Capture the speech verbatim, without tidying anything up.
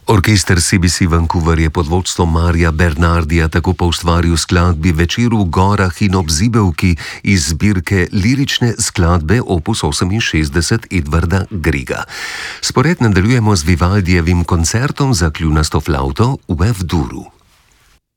Orkester C B C Vancouver je pod vodstvom Marija Bernardija tako poustvaril skladbi Večer v gorah in ob zibelki iz zbirke lirične skladbe opus oseminšestdeset Edvarda Griega. Spored nadaljujemo z Vivaldijevim koncertom za kljunasto flavto v F-duru.